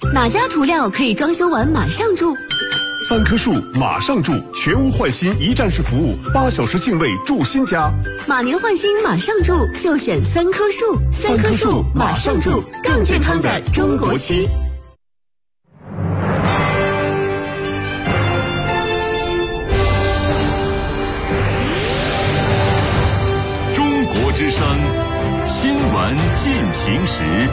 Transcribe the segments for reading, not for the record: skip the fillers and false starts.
哪家涂料可以装修完马上住 ？3棵树马上住，全屋换新一站式服务，8小时净位住新家。 马年换新马上住，就选3棵树。3棵树马上住，更健康的中国区。 中国之声新闻进行时。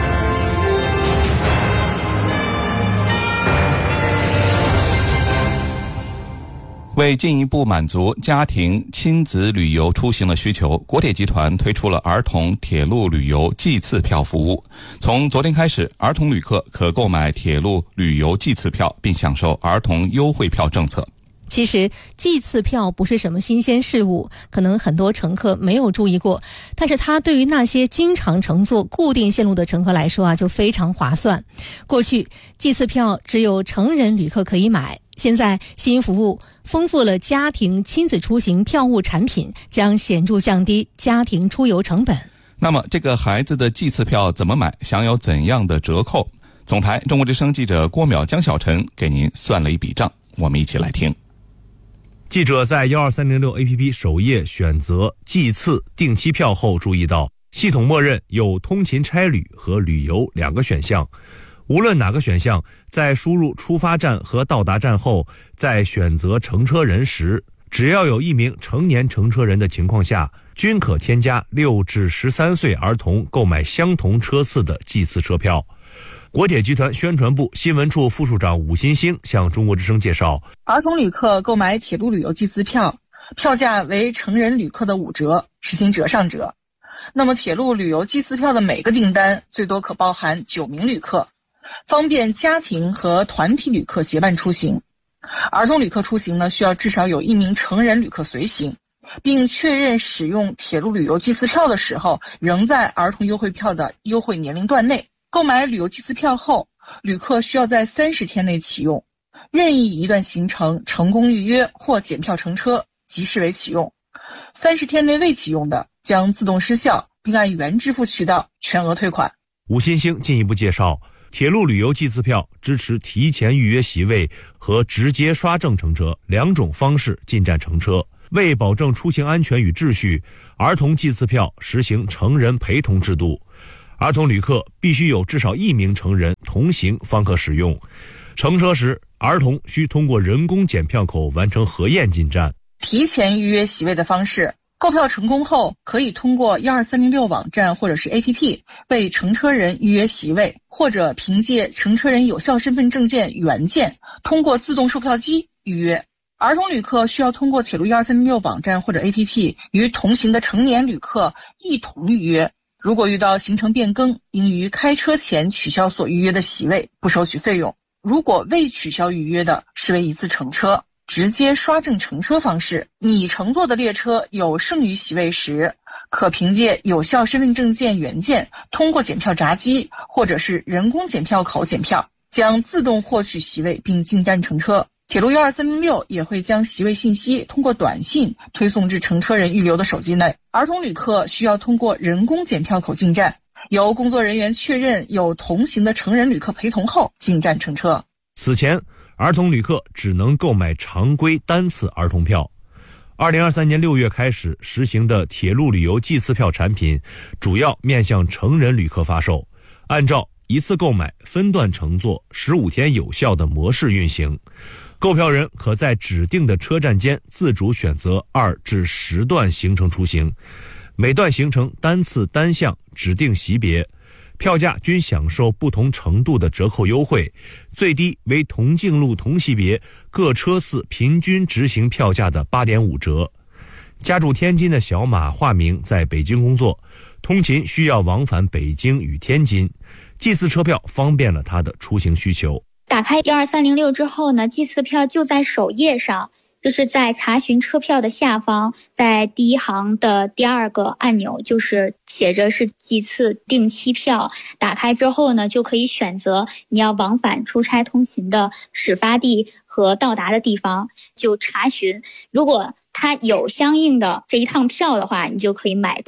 为进一步满足家庭亲子旅游出行的需求，国铁集团推出了儿童铁路旅游季次票服务。从昨天开始，儿童旅客可购买铁路旅游季次票，并享受儿童优惠票政策。 其实季次票不是什么新鲜事物，可能很多乘客没有注意过，但是它对于那些经常乘坐固定线路的乘客来说就非常划算。过去季次票只有成人旅客可以买，现在新服务丰富了家庭亲子出行票务产品，将显著降低家庭出游成本。 那么这个孩子的季次票怎么买，享有怎样的折扣？总台中国之声记者郭淼、江小晨给您算了一笔账，我们一起来听。 记者在12306 APP 首页选择季次定期票后，注意到系统默认有通勤差旅和旅游2个选项。无论哪个选项，在输入出发站和到达站后，在选择乘车人时，只要有1名成年乘车人的情况下，均可添加6至13岁儿童购买相同车次的季次车票。国铁集团宣传部新闻处副处长武新兴向中国之声介绍， 儿童旅客购买铁路旅游季次票，票价为成人旅客的5折，实行折上折。那么铁路旅游季次票的每个订单最多可包含9名旅客，方便家庭和团体旅客结伴出行。儿童旅客出行需要至少有1名成人旅客随行，并确认使用铁路旅游季次票的时候仍在儿童优惠票的优惠年龄段内。购买旅游季次票后，旅客需要在30天内启用，任意一段行程成功预约或检票乘车即视为启用，30天内未启用的将自动失效，并按原支付渠道全额退款。 武新兴进一步介绍，铁路旅游季次票支持提前预约席位和直接刷证乘车2种方式进站乘车。为保证出行安全与秩序，儿童季次票实行成人陪同制度，儿童旅客必须有至少1名成人同行方可使用。乘车时，儿童需通过人工检票口完成核验进站。 提前预约席位的方式，购票成功后可以通过12306网站或者是 APP 为乘车人预约席位，或者凭借乘车人有效身份证件原件通过自动售票机预约。儿童旅客需要通过铁路12306网站或者 APP 与同行的成年旅客一同预约。如果遇到行程变更，应于开车前取消所预约的席位，不收取费用。如果未取消预约的，视为一次乘车。直接刷证乘车方式，你乘坐的列车有剩余席位时，可凭借有效身份证件原件通过检票闸机或者是人工检票口检票，将自动获取席位并进站乘车。铁路12306也会将席位信息通过短信推送至乘车人预留的手机内。儿童旅客需要通过人工检票口进站，由工作人员确认有同行的成人旅客陪同后进站乘车。 此前，儿童旅客只能购买常规单次儿童票。2023年6月开始实行的铁路旅游季次票产品，主要面向成人旅客发售，按照一次购买、分段乘坐、15天有效的模式运行。购票人可在指定的车站间自主选择2至10段行程出行，每段行程单次单项指定级别，票价均享受不同程度的折扣优惠，最低为同径路同级别各车次平均执行票价的 8.5 折。家住天津的小马化名在北京工作，通勤需要往返北京与天津，季次车票方便了他的出行需求。 打开12306之后呢，季次票就在首页上，就是在查询车票的下方，在第一行的第2个按钮，就是写着是季次定期票。打开之后呢，就可以选择你要往返出差通勤的始发地和到达的地方，就查询。如果它有相应的这一趟票的话，你就可以买到。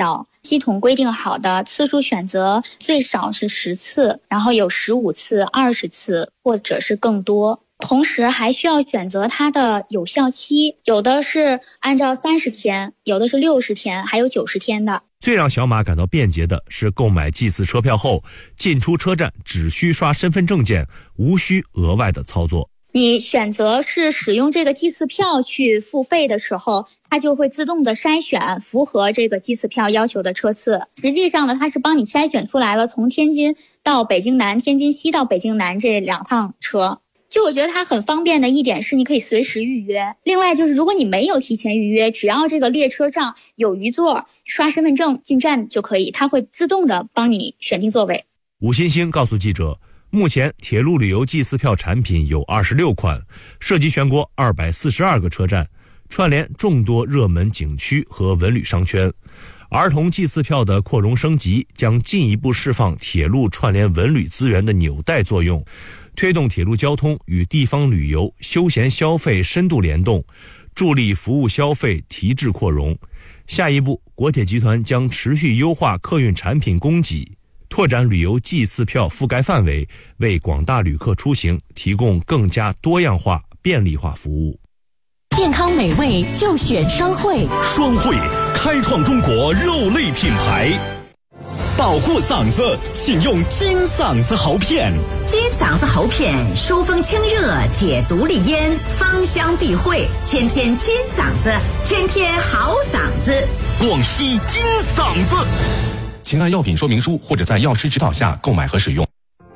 系统规定好的次数选择最少是10次，然后有15次、20次或者是更多。同时还需要选择它的有效期，有的是按照30天，有的是60天，还有90天的。 最让小马感到便捷的是购买祭次车票后，进出车站只需刷身份证件，无需额外的操作。 你选择是使用这个祭次票去付费的时候，它就会自动的筛选符合这个祭次票要求的车次。实际上呢，它是帮你筛选出来了从天津到北京南、天津西到北京南这2趟车。就我觉得它很方便的一点是你可以随时预约。另外就是如果你没有提前预约，只要这个列车上有余座，刷身份证进站就可以，它会自动的帮你选定座位。 吴欣欣告诉记者，目前铁路旅游祭次票产品有26款，涉及全国242个车站，串联众多热门景区和文旅商圈。儿童祭次票的扩容升级将进一步释放铁路串联文旅资源的纽带作用，推动铁路交通与地方旅游、休闲消费深度联动，助力服务消费提质扩容。下一步，国铁集团将持续优化客运产品供给，拓展旅游祭次票覆盖范围，为广大旅客出行提供更加多样化、便利化服务。 健康美味就选双汇， 双汇开创中国肉类品牌。 保护嗓子，请用金嗓子喉片。 金嗓子喉片疏风清热，解毒利咽，芳香避秽，天天金嗓子，天天好嗓子。 广西金嗓子， 请按药品说明书或者在药师指导下购买和使用。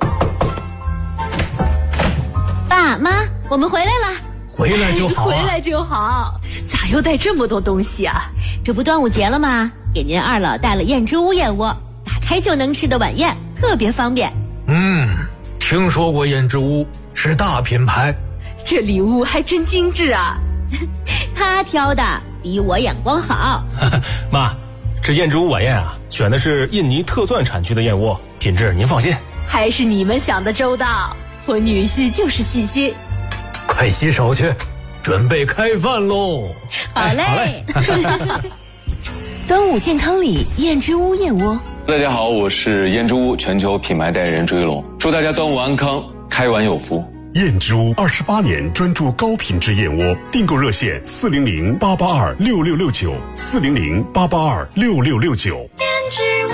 爸妈，我们回来了。 回来就好， 回来就好。咋又带这么多东西啊？这不端午节了吗？给您二老带了燕之屋燕窝，打开就能吃的晚宴，特别方便。 听说过燕之屋，是大品牌。 这礼物还真精致啊！他挑的比我眼光好。 妈，这燕之屋晚宴啊，选的是印尼特钻产区的燕窝，品质您放心。 还是你们想的周到，我女婿就是细心。 快洗手去，准备开饭喽！ 好嘞。端午健康礼，燕之屋燕窝。 大家好，我是燕之屋全球品牌代言人追龙，祝大家端午安康，开碗有福。 燕之屋28年专注高品质燕窝，订购热线400-882-6669，400-882-6669。 燕之屋。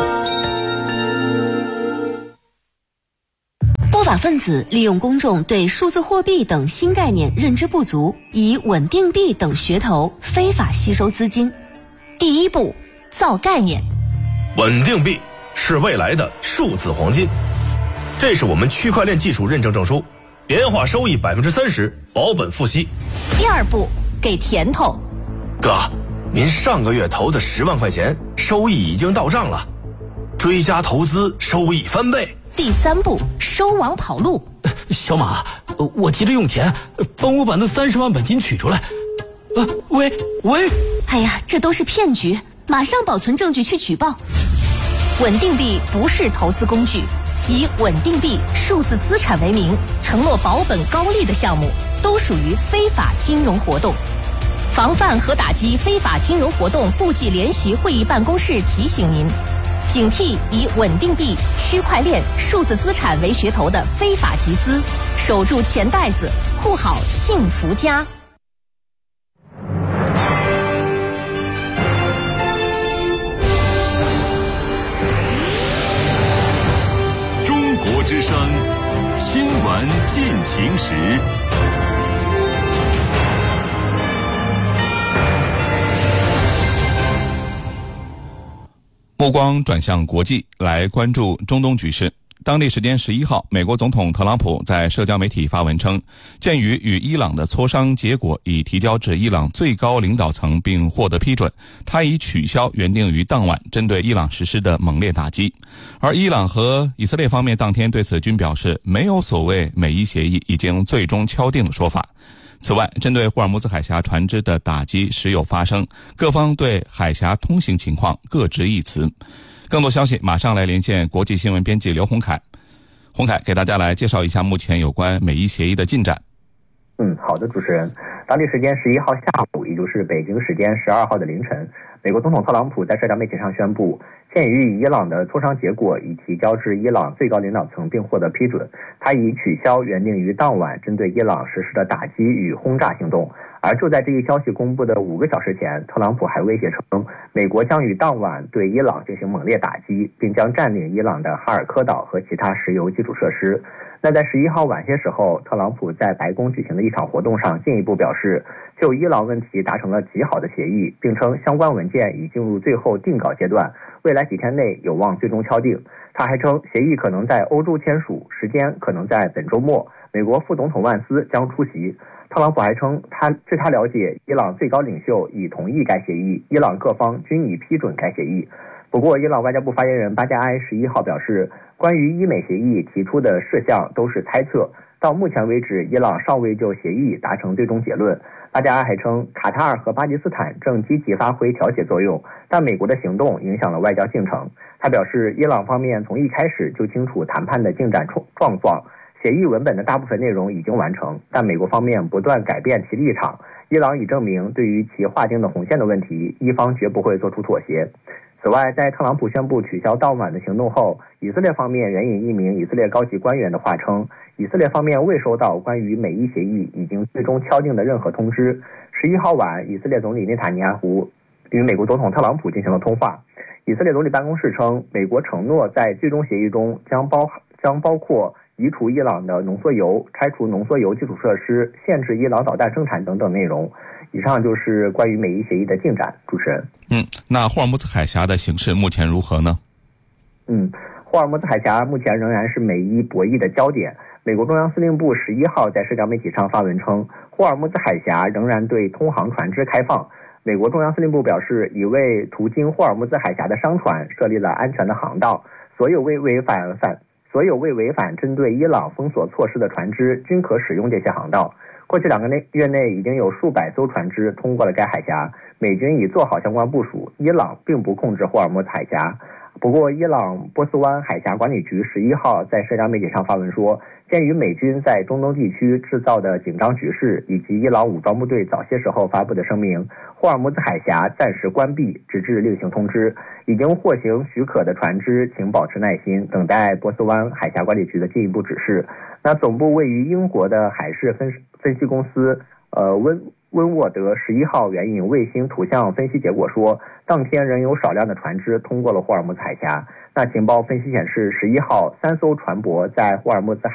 不法分子利用公众对数字货币等新概念认知不足，以稳定币等噱头非法吸收资金。第一步，造概念。 稳定币是未来的数字黄金，这是我们区块链技术认证证书，年化收益30%，保本付息。 第二步，给甜头。 哥，您上个月投的10万块钱，收益已经到账了，追加投资，收益翻倍。 第三步，收网跑路。 小马，我急着用钱，帮我把那30万本金取出来。喂， 哎呀，这都是骗局，马上保存证据去举报。稳定币不是投资工具，以稳定币、数字资产为名，承诺保本高利的项目，都属于非法金融活动。防范和打击非法金融活动部际联席会议办公室提醒您，警惕以稳定币、区块链、数字资产为噱头的非法集资，守住钱袋子，护好幸福家。 中国之声新闻进行时。 目光转向国际，来关注中东局势。当地时间11号，美国总统特朗普在社交媒体发文称，鉴于与伊朗的磋商结果已提交至伊朗最高领导层并获得批准，他已取消原定于当晚针对伊朗实施的猛烈打击。而伊朗和以色列方面当天对此均表示，没有所谓美伊协议已经最终敲定的说法。此外，针对霍尔木兹海峡船只的打击时有发生，各方对海峡通行情况各执一词。更多消息马上来连线国际新闻编辑刘洪凯。洪凯给大家来介绍一下目前有关美伊协议的进展。 好的，主持人。 当地时间11号下午，也就是北京时间12号的凌晨，美国总统特朗普在社交媒体上宣布，鉴于与伊朗的磋商结果已提交至伊朗最高领导层并获得批准，他已取消原定于当晚针对伊朗实施的打击与轰炸行动。而就在这一消息公布的5个小时前，特朗普还威胁称，美国将于当晚对伊朗进行猛烈打击，并将占领伊朗的哈尔科岛和其他石油基础设施。那在11号晚些时候，特朗普在白宫举行的一场活动上进一步表示，就伊朗问题达成了极好的协议，并称相关文件已进入最后定稿阶段，未来几天内有望最终敲定。他还称协议可能在欧洲签署，时间可能在本周末，美国副总统万斯将出席。特朗普还称，据他了解，伊朗最高领袖已同意该协议，伊朗各方均已批准该协议。不过，伊朗外交部发言人巴加埃11号表示，关于伊美协议提出的事项都是猜测，到目前为止，伊朗尚未就协议达成最终结论。巴加埃还称，卡塔尔和巴基斯坦正积极发挥调解作用，但美国的行动影响了外交进程。他表示，伊朗方面从一开始就清楚谈判的进展状况，协议文本的大部分内容已经完成，但美国方面不断改变其立场。伊朗已证明，对于其划定的红线的问题，伊方绝不会做出妥协。此外，在特朗普宣布取消当晚的行动后，以色列方面援引一名以色列高级官员的话称，以色列方面未收到关于美伊协议已经最终敲定的任何通知。11号晚，以色列总理内塔尼亚胡与美国总统特朗普进行了通话。以色列总理办公室称，美国承诺在最终协议中将包括移除伊朗的浓缩铀、拆除浓缩铀基础设施、限制伊朗导弹生产等等内容。以上就是关于美伊协议的进展。主持人， 那霍尔木兹海峡的形势目前如何呢？ 霍尔木兹海峡目前仍然是美伊博弈的焦点。美国中央司令部11号在社交媒体上发文称，霍尔木兹海峡仍然对通航船只开放。美国中央司令部表示，已为途经霍尔木兹海峡的商船设立了安全的航道，所有未违反针对伊朗封锁措施的船只均可使用这些航道。过去2个月内，已经有数百艘船只通过了该海峡，美军已做好相关部署。伊朗并不控制霍尔木兹海峡。不过，伊朗波斯湾海峡管理局11号在社交媒体上发文说，鉴于美军在中东地区制造的紧张局势，以及伊朗武装部队早些时候发布的声明，霍尔木兹海峡暂时关闭，直至另行通知。已经获行许可的船只，请保持耐心，等待波斯湾海峡管理局的进一步指示。那总部位于英国的海事分析公司温沃德11号援引卫星图像分析结果说，当天仍有少量的船只通过了霍尔木兹海峡。那情报分析显示，11号3艘船舶在霍尔木兹